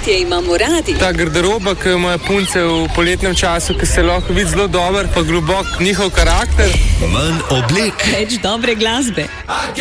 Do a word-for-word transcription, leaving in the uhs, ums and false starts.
je imamo radi. Ta garderoba, ki ima punce v poletnem času, ki se lahko vidi zelo dober, pa globok njihov karakter. Manj oblek. Več dobre glasbe.